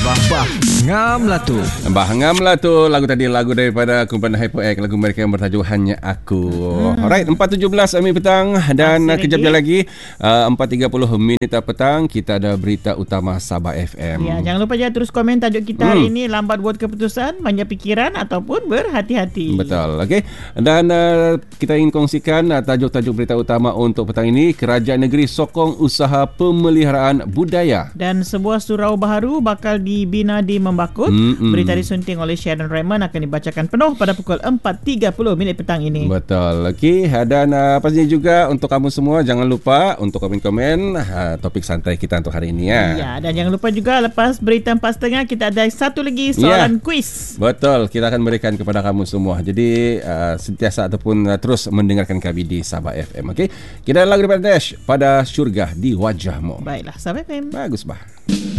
Bah, ngam lah tu. Ngam lah tu. Lagu tadi, lagu daripada kumpulan Hyper X, lagu mereka yang bertajuk Hanya Aku. Alright, 4.17 Amir petang. Dan kejap lagi 4.30 minit petang, kita ada berita utama Sabah FM. Ya, jangan lupa jangan terus komen tajuk kita hari ini. Lambat buat keputusan, banyak pikiran ataupun berhati-hati. Betul, okey. Dan kita ingin kongsikan tajuk-tajuk berita utama untuk petang ini. Kerajaan negeri sokong usaha pemeliharaan budaya. Dan sebuah surau baharu bakal dibina di Membakut. Berita disunting oleh Sharon Raymond akan dibacakan penuh pada pukul 4.30 minit petang ini. Betul. Okey, dan pastinya juga untuk kamu semua jangan lupa untuk komen-komen topik santai kita untuk hari ini ya. Ya, dan jangan lupa juga lepas berita 4.30 kita ada satu lagi soalan kuis. Betul, kita akan berikan kepada kamu semua. Jadi sentiasa ataupun terus mendengarkan kami di Sabah FM. Okey. Kita lagu daripada Dash, Pada Syurga di Wajahmu. Baiklah, Sabah FM. Bagus bah.